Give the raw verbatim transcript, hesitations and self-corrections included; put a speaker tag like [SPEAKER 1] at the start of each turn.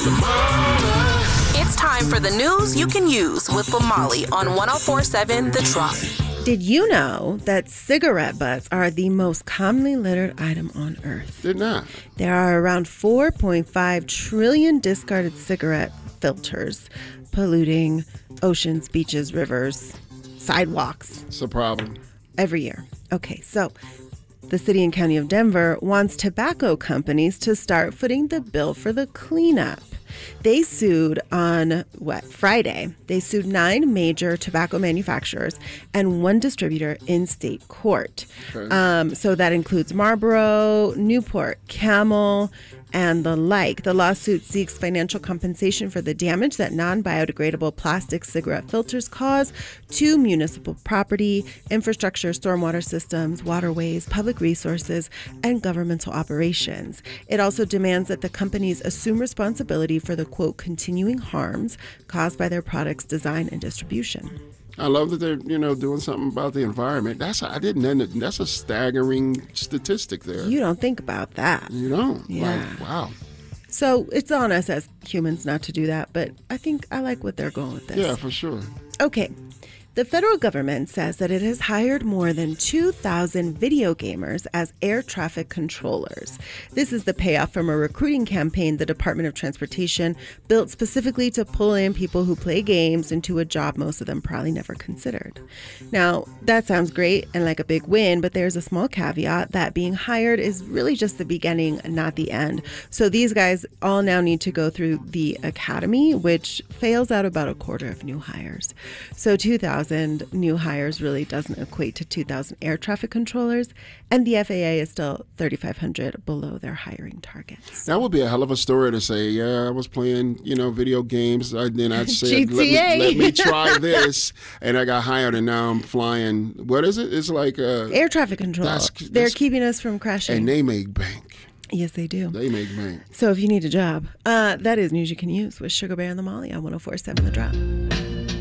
[SPEAKER 1] It's time for the news you can use with Lamali on one oh four point seven The Drop.
[SPEAKER 2] Did you know that cigarette butts are the most commonly littered item on Earth?
[SPEAKER 3] Did not.
[SPEAKER 2] There are around four point five trillion discarded cigarette filters polluting oceans, beaches, rivers, sidewalks.
[SPEAKER 3] It's a problem.
[SPEAKER 2] Every year. Okay, so the city and county of Denver wants tobacco companies to start footing the bill for the cleanup. They sued on, what, Friday. They sued nine major tobacco manufacturers and one distributor in state court.
[SPEAKER 3] Okay.
[SPEAKER 2] Um, so that includes Marlboro, Newport, Camel, and the like. The lawsuit seeks financial compensation for the damage that non-biodegradable plastic cigarette filters cause to municipal property, infrastructure, stormwater systems, waterways, public resources, and governmental operations. It also demands that the companies assume responsibility for the, quote, continuing harms caused by their products' design and distribution.
[SPEAKER 3] I love that they're, you know, doing something about the environment. That's I didn't. That's a staggering statistic there.
[SPEAKER 2] You don't think about that.
[SPEAKER 3] You don't.
[SPEAKER 2] Yeah.
[SPEAKER 3] Like, wow.
[SPEAKER 2] So it's on us as humans not to do that, but I think I like what they're going with this.
[SPEAKER 3] Yeah, for sure.
[SPEAKER 2] Okay. The federal government says that it has hired more than two thousand video gamers as air traffic controllers. This is the payoff from a recruiting campaign the Department of Transportation built specifically to pull in people who play games into a job most of them probably never considered. Now, that sounds great and like a big win, but there's a small caveat that being hired is really just the beginning, not the end. So these guys all now need to go through the academy, which fails out about a quarter of new hires. So two thousand new hires really doesn't equate to two thousand air traffic controllers, and the F A A is still thirty-five hundred below their hiring targets.
[SPEAKER 3] That would be a hell of a story to say, yeah, I was playing, you know, video games, and then I said,
[SPEAKER 2] G T A.
[SPEAKER 3] let me, let me try this, and I got hired, and now I'm flying. What is it? It's like uh,
[SPEAKER 2] air traffic control.
[SPEAKER 3] That's,
[SPEAKER 2] They're
[SPEAKER 3] that's,
[SPEAKER 2] keeping us from crashing.
[SPEAKER 3] And they make bank.
[SPEAKER 2] Yes, they do.
[SPEAKER 3] They make bank.
[SPEAKER 2] So if you need a job, uh, that is news you can use with Sugar Bear and the Molly on one oh four point seven The Drop.